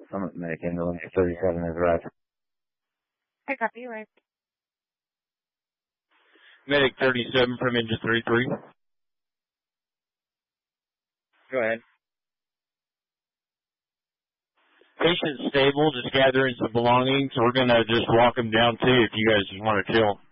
Summit Medic Ambulance 37 is arrived. I copy, right. Medic 37 from engine 33. Go ahead. Patient's stable, just gathering some belongings. We're going to just walk him down too if you guys just want to chill.